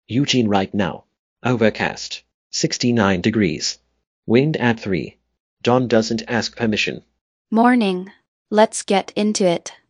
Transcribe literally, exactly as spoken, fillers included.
Eugene right now. Overcast. sixty-nine degrees. Wind at three. Dawn doesn't ask permission. Morning. Let's get into it.